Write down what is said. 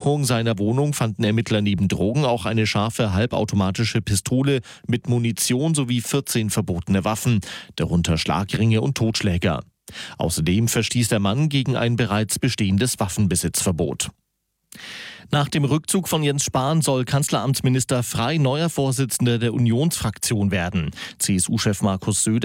Durchsuchung seiner Wohnung fanden Ermittler neben Drogen auch eine scharfe halbautomatische Pistole mit Munition sowie 14 verbotene Waffen, darunter Schlagringe und Totschläger. Außerdem verstieß der Mann gegen ein bereits bestehendes Waffenbesitzverbot. Nach dem Rückzug von Jens Spahn soll Kanzleramtsminister Frey neuer Vorsitzender der Unionsfraktion werden. CSU-Chef Markus Söder